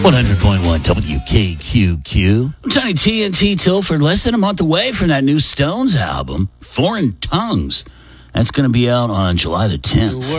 100.1 WKQQ. I'm Tiny TNT Tilford, less than a month away from that new Stones album, Foreign Tongues. That's going to be out on July the 10th.